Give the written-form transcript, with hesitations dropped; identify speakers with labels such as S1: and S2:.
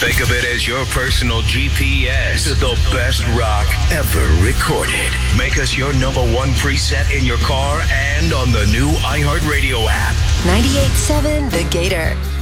S1: Think of it as your personal GPS to the best rock ever recorded. Make us your number one preset in your car and on the new iHeartRadio app.
S2: 98.7 The Gator.